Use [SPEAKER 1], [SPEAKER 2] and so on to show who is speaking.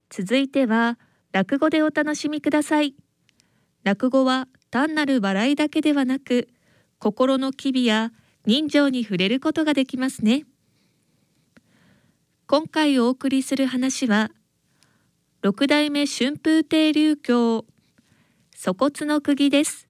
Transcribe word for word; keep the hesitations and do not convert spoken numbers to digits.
[SPEAKER 1] 続いては落語でお楽しみください。落語は単なる笑いだけではなく、心の機微や人情に触れることができますね。今回お送りする話は、六代目春風亭柳橋、粗骨の釘です。